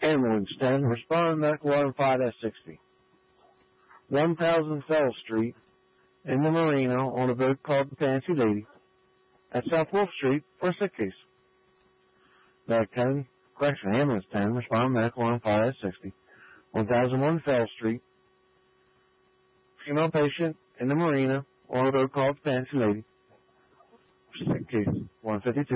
Ambulance 10, respond medical water 5S60. 1000 Fell Street in the marina on a boat called the Fancy Lady at South Wolf Street for a sick case. Ambulance 10, respond medical water 5S60. 1001 Fell Street, female patient in the marina on a boat called the Fancy Lady. Sick case 152.